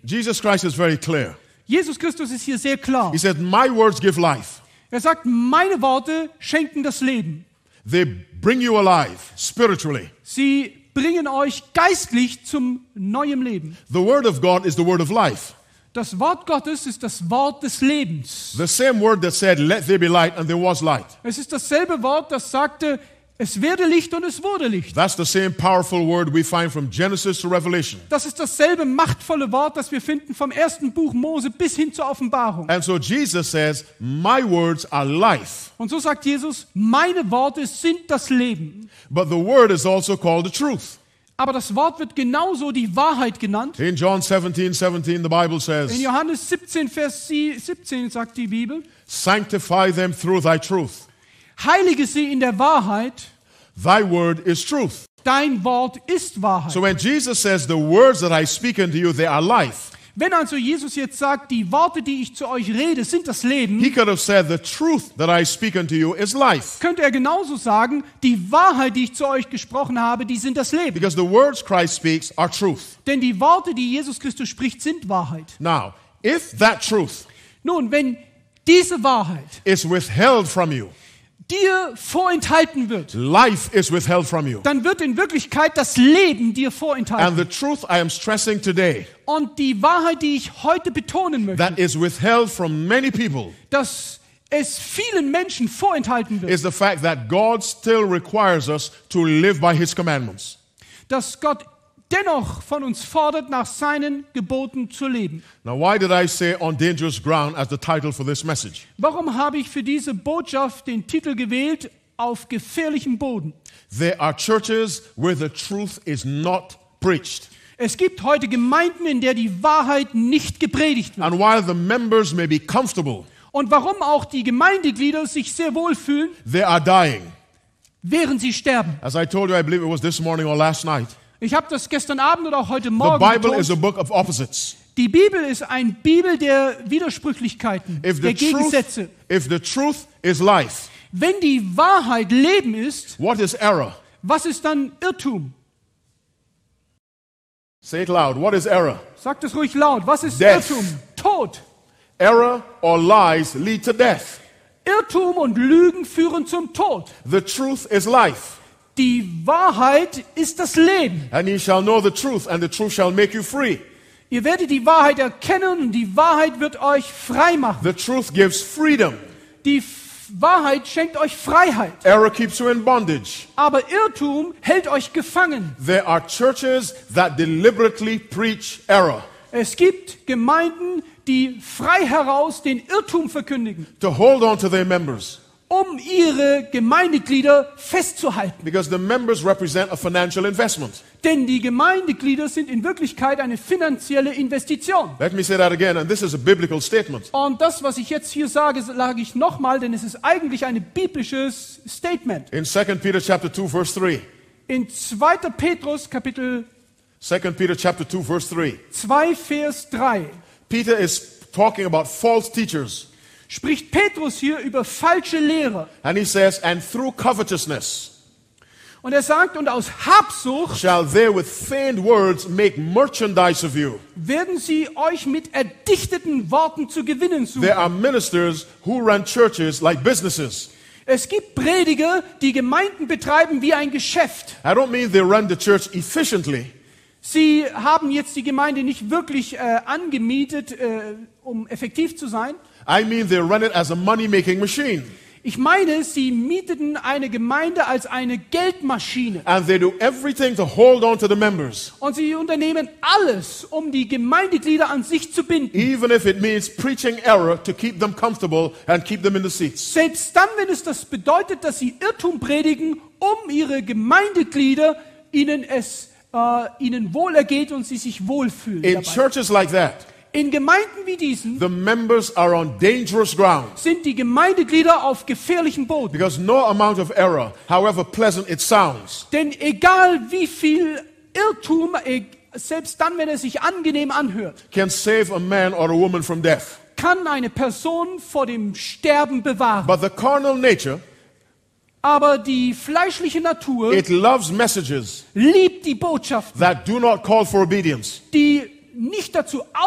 Jesus Christ is very clear. Jesus Christus ist hier sehr klar. He said, my words give life. Er sagt, meine Worte schenken das Leben. They bring you alive spiritually. Sie bringen euch geistlich zum neuen Leben. The word of God is the word of life. Das Wort Gottes ist das Wort des Lebens. The same word that said, let there be light, and there was light. Es ist dasselbe Wort, das sagte, es werde Licht und es wurde Licht. That's the same powerful word we find from Genesis to Revelation. Das ist dasselbe machtvolle Wort, das wir finden vom ersten Buch Mose bis hin zur Offenbarung. And so Jesus says, my words are life. Und so sagt Jesus, meine Worte sind das Leben. But the word is also called the truth. Aber das Wort wird genauso die Wahrheit genannt. In John 17:17, the Bible In says, Johannes 17, Vers 17 sagt die Bibel, sanctify them through thy truth. heilige sie in der Wahrheit, Thy word is truth. dein Wort ist Wahrheit. So when Jesus says, the words that I speak unto you, they are life, Wenn also Jesus jetzt sagt, die Worte, die ich zu euch rede, sind das Leben, he could have said, the truth that I speak unto you is life. könnte er genauso sagen, die Wahrheit, die ich zu euch gesprochen habe, die sind das Leben. Because the words Christ speaks are truth. Denn die Worte, die Jesus Christus spricht, sind Wahrheit. Now, if that truth Nun, wenn diese Wahrheit is withheld from you, dir vorenthalten wird, life is withheld from you. dann wird in Wirklichkeit das Leben dir And vorenthalten. the truth I am stressing today, Und die Wahrheit, die ich heute betonen möchte, that is withheld from many people, dass es vielen Menschen vorenthalten wird, is the fact that God still requires us to live by his commandments. dass Gott dennoch von uns fordert, nach seinen Geboten zu leben. Now, why did I say on dangerous ground as the title for this message? Warum habe ich für diese Botschaft den Titel gewählt, auf gefährlichem Boden? There are churches where the truth is not preached. Es gibt heute Gemeinden, in der die Wahrheit nicht gepredigt wird. And while the members may be comfortable, Und warum auch die Gemeindeglieder sich sehr wohl fühlen, they are dying. während sie sterben. As I told you, I believe it was this morning or last night. Ich habe das gestern Abend oder auch heute The Morgen Bible is a betont. book of opposites. Die Bibel ist ein Bibel der Widersprüchlichkeiten, If der the truth, Gegensätze. if the truth is life, Wenn die Wahrheit Leben ist, what is error? was ist dann Irrtum? Say it loud. What is error? Sagt es ruhig laut. Was ist Death. Irrtum? Tod. Error or lies lead to death. Irrtum und Lügen führen zum Tod. The truth is life. Die Wahrheit ist das Leben. And ye shall know the truth, and the truth shall make you free. Ihr werdet die Wahrheit erkennen und die Wahrheit wird euch frei machen. The truth gives freedom. Die Wahrheit schenkt euch Freiheit. Error keeps you in bondage. Aber Irrtum hält euch gefangen. There are churches that deliberately preach error Es gibt Gemeinden, die frei heraus den Irrtum verkündigen, to hold on to their members, um ihre Gemeindeglieder festzuhalten. because the members represent a financial investment. Denn die Gemeindeglieder sind in Wirklichkeit eine finanzielle Investition. Let me say that again, and this is a biblical statement. Und das, was ich jetzt hier sage, sage ich nochmal, denn es ist eigentlich ein biblisches Statement. In 2 Peter chapter 2 verse 3. In 2. Petrus Kapitel 2 Peter chapter 2 verse 3. 2, Vers 3 Peter is talking about false teachers. spricht Petrus hier über falsche Lehrer. And he says, and through covetousness Und er sagt, und aus Habsucht shall they with feigned words make merchandise of you. werden sie euch mit erdichteten Worten zu gewinnen suchen. There are ministers who run churches like businesses. Es gibt Prediger, die Gemeinden betreiben wie ein Geschäft. I don't mean they run the church efficiently. Sie haben jetzt die Gemeinde nicht wirklich angemietet, um effektiv zu sein. I mean they run it as a money-making machine. Ich meine, sie mieteten eine Gemeinde als eine Geldmaschine. And they do everything to hold on to the members, Und sie unternehmen alles, um die Gemeindeglieder an sich zu binden. even if it means preaching error to keep them comfortable and keep them in the seats. Selbst dann, wenn es das bedeutet, dass sie Irrtum predigen, um ihre Gemeindeglieder ihnen wohlergeht und sie sich wohlfühlen. In dabei. churches like that, In Gemeinden wie diesen the members are on dangerous ground, sind die Gemeindeglieder auf gefährlichem Boden. because no amount of error, however pleasant it sounds, Denn egal wie viel Irrtum, selbst dann, wenn er sich angenehm anhört, can save a man or a woman from death. kann eine Person vor dem Sterben bewahren. But the carnal nature, Aber die fleischliche Natur it loves messages liebt die Botschaften, that do not call for obedience. die nicht dazu